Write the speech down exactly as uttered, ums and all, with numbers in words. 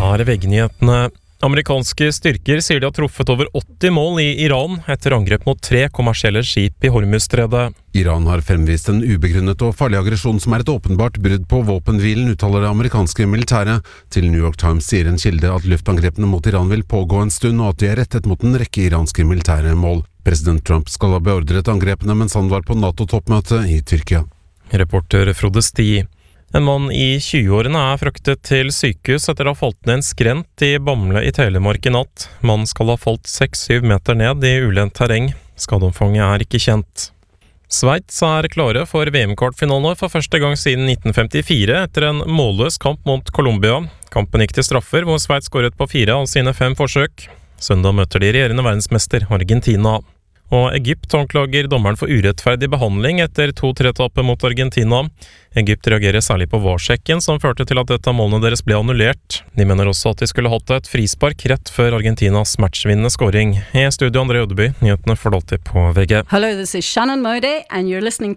er V G-nyhetene. Amerikanske styrker sier de har truffet over åtti mål i Iran etter angrep mot tre kommersielle skip i Hormuzstredet. Iran har fremvist en ubegrunnet og farlig aggresjon som er et åpenbart brudd på våpenhvilen, uttaler det amerikanske militæret. Til New York Times sier en kilde at luftangrepene mot Iran vil pågå en stund, og at de er rettet mot en rekke iranske militære mål. President Trump skal ha beordret angrepene mens han var på NATO-toppmøte i Tyrkia. Reporter Frode Sti. En mann i tjueårene er fraktet til sykehus etter å ha falt ned en skrent i Bamble i Telemark i natt. Mannen skal ha falt seks syv meter ned i ulendt terreng. Skadeomfanget er ikke kjent. Sveits er klare for V M-kvartfinale for første gang siden nitten femtifire etter en målløs kamp mot Colombia. Kampen gikk til straffer, hvor Sveits skåret på fire av sine fem forsøk. Søndag møter de regjerende verdensmester Argentina. Og Egypt anklager dommeren for urettferdig behandling etter to tre-tapet mot Argentina. Egypt reagerer særlig på varsjekken som førte til at dette målene deres ble annullert. De mener også at de skulle hatt et frispark rett før Argentinas matchvinnende scoring. I studio André Ødeby, nyhetene får du alltid på V G. Hello, this is Shannon Modi and you're listening